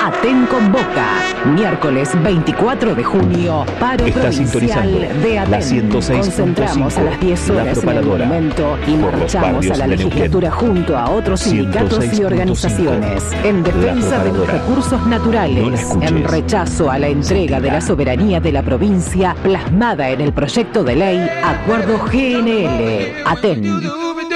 Aten convoca. Miércoles 24 de junio, paro Está provincial de Aten. la 106.5, Concentramos a las 10 La horas en el Propaladora, monumento y por los marchamos barrios a la de Neuquén. legislatura junto a otros sindicatos y 106.5, organizaciones en defensa de los Propaladora. recursos No la naturales, escuches. en rechazo a la entrega de la soberanía de la provincia plasmada en el proyecto de ley Acuerdo GNL. Aten.